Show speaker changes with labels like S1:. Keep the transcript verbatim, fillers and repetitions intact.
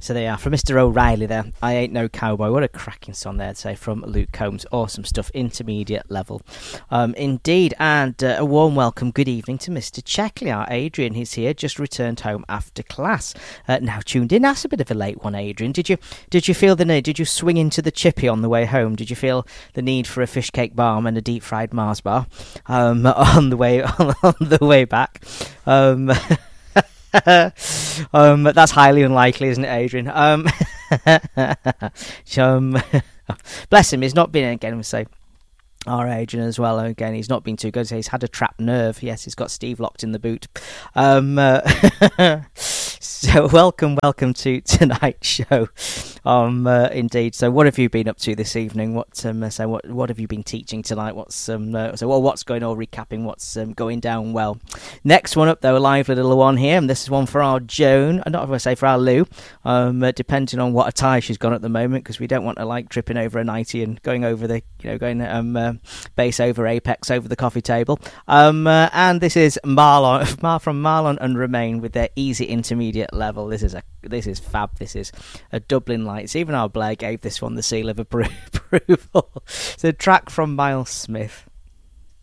S1: So they are from Mister O'Reilly there. I Ain't No Cowboy. What a cracking song there to say from Luke Combs. Awesome stuff. Intermediate level. Um, indeed. And uh, a warm welcome. Good evening to Mister Checkley. Our Adrian, he's here. Just returned home after class. Uh, now tuned in. That's a bit of a late one, Adrian. Did you did you feel the need? Did you swing into the chippy on the way home? Did you feel the need for a fish cake balm and a deep fried Mars bar um, on the way on, on the way back? Um um, that's highly unlikely, isn't it, Adrian? Um, um, bless him, he's not been again. We say our Adrian as well. Again, he's not been too good. He's had a trapped nerve. Yes, he's got Steve locked in the boot. Um, uh, so welcome, welcome to tonight's show. Um, uh, indeed. So, what have you been up to this evening? What um, so what what have you been teaching tonight? What's um, uh, so well, what's going on? Recapping what's um, going down well. Next one up, though, a lively little one here, and this is one for our Joan. I'm not going to say for our Lou. Um, uh, depending on what attire she's got at the moment, because we don't want her like tripping over a nightie and going over the, you know, going um, uh, base over apex over the coffee table. Um, uh, and this is Marlon, Mar from Marlon and Romain with their easy intermediate level. This is a this is fab. This is a Dublin Lights. Even our Blair gave this one the seal of appro- approval. It's a track from Miles Smith.